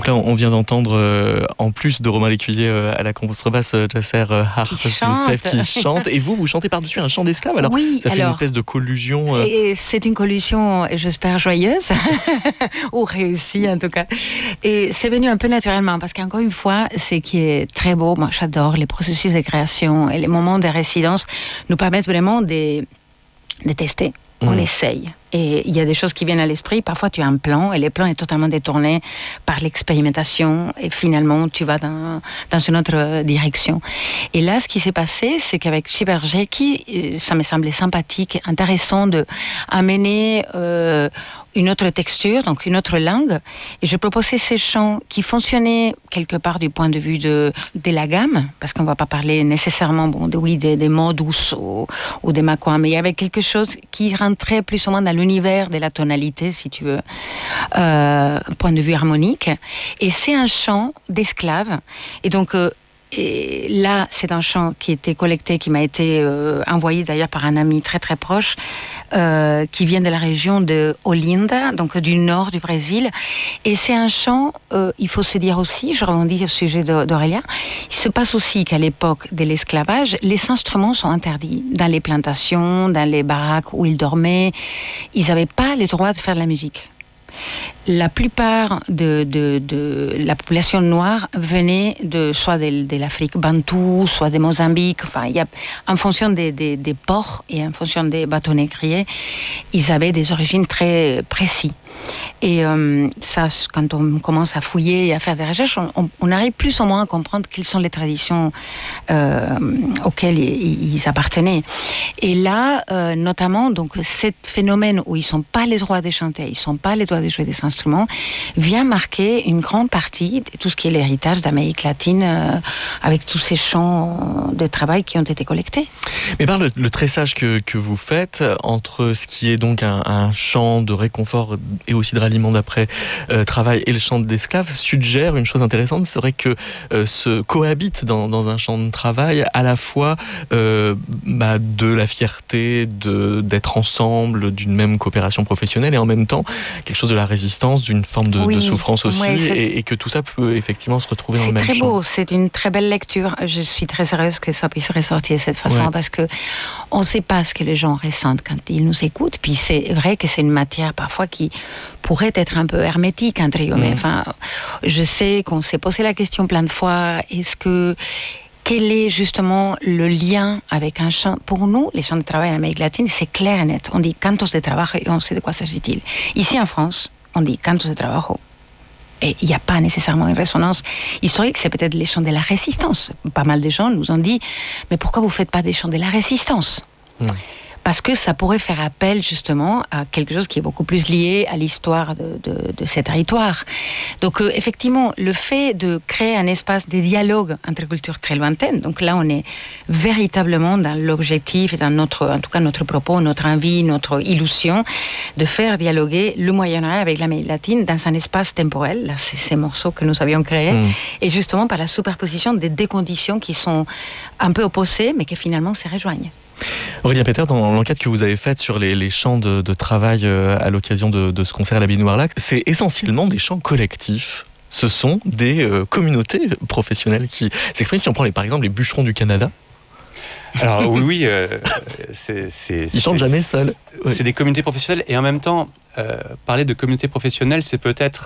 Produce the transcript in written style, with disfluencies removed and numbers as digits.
là, on vient d'entendre, en plus de Romain Lécuyer à la contrebasse, Jasser Youssef qui chante. Et vous chantez par-dessus un chant d'esclave. Alors, oui, ça fait une espèce de collusion. Et c'est une collusion, j'espère, joyeuse, ou réussie en tout cas. Et c'est venu un peu naturellement, parce qu'encore une fois, ce qui est très beau, moi j'adore les processus de création et les moments de résidence nous permettent vraiment de tester. On essaye. Et il y a des choses qui viennent à l'esprit. Parfois, tu as un plan et le plan est totalement détourné par l'expérimentation et finalement, tu vas dans une autre direction. Et là, ce qui s'est passé, c'est qu'avec Cyberjeki, ça me semblait sympathique, intéressant d'amener une autre texture, donc une autre langue. Et je proposais ces chants qui fonctionnaient quelque part du point de vue de la gamme, parce qu'on ne va pas parler nécessairement des mots douces ou des macoins, mais il y avait quelque chose qui rentrait plus ou moins dans l'univers de la tonalité, si tu veux, point de vue harmonique. Et c'est un chant d'esclaves. Et donc, et là, c'est un chant qui était collecté, qui m'a été envoyé d'ailleurs par un ami très très proche, qui vient de la région de Olinda, donc du nord du Brésil. Et c'est un chant, il faut se dire aussi, je rebondis au sujet d'Aurélien, il se passe aussi qu'à l'époque de l'esclavage, les instruments sont interdits dans les plantations, dans les baraques où ils dormaient. Ils n'avaient pas le droit de faire de la musique. La plupart de la population noire venait soit de l'Afrique bantoue, soit de Mozambique. Enfin, il y a, en fonction des ports et en fonction des bateaux négriers, ils avaient des origines très précises. Et ça, quand on commence à fouiller et à faire des recherches, on arrive plus ou moins à comprendre quelles sont les traditions auxquelles ils appartenaient. Et là, notamment, donc, ce phénomène où ils n'ont pas les droits de chanter, ils n'ont pas les droits de jouer des instruments, vient marquer une grande partie de tout ce qui est l'héritage d'Amérique latine, avec tous ces chants de travail qui ont été collectés. Mais par le tressage que vous faites entre ce qui est donc un chant de réconfort et aussi de ralliement d'après travail et le chant d'esclave suggère une chose intéressante, serait que se cohabite dans un chant de travail à la fois de la fierté d'être ensemble, d'une même coopération professionnelle et en même temps quelque chose de la résistance, d'une forme de souffrance aussi, et que tout ça peut effectivement se retrouver dans le même chant. C'est très beau, c'est une très belle lecture. Je suis très heureuse que ça puisse ressortir de cette façon, parce que on ne sait pas ce que les gens ressentent quand ils nous écoutent. Puis c'est vrai que c'est une matière parfois qui pourrait être un peu hermétique, entre guillemets. Enfin, je sais qu'on s'est posé la question plein de fois, quel est justement le lien avec un chant? Pour nous, les chants de travail en Amérique latine, c'est clair et net. On dit cantos de trabajo et on sait de quoi s'agit-il. Ici en France, on dit cantos de trabajo. Et il n'y a pas nécessairement une résonance historique, c'est peut-être les chants de la résistance. Pas mal de gens nous ont dit, mais pourquoi vous ne faites pas des chants de la résistance? Parce que ça pourrait faire appel justement à quelque chose qui est beaucoup plus lié à l'histoire de ces territoires. Donc effectivement, le fait de créer un espace de dialogue entre cultures très lointaines, donc là on est véritablement dans l'objectif et dans en tout cas notre propos, notre envie, notre illusion de faire dialoguer le Moyen-Orient avec l'Amérique latine dans un espace temporel. Là, c'est ces morceaux que nous avions créés, et justement par la superposition des deux conditions qui sont un peu opposées, mais qui finalement se rejoignent. Aurélien Peter, dans l'enquête que vous avez faite sur les chants de travail à l'occasion de ce concert à la Baie-Noire-Lac, c'est essentiellement des chants collectifs. Ce sont des communautés professionnelles qui s'expriment. Si on prend par exemple les bûcherons du Canada. Alors oui, ils chantent jamais seuls. C'est des communautés professionnelles, et en même temps, parler de communauté professionnelle, c'est peut-être